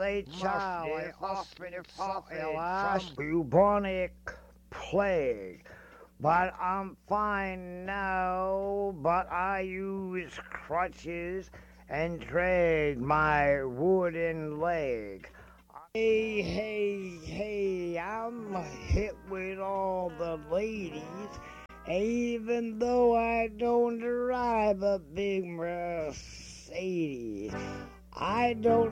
a child, a hospital from bubonic plague. But I'm fine now, but I use crutches and drag my wooden leg. Hey, hey, hey, I'm hit with all the ladies, even though I don't drive a big Mercedes. I don't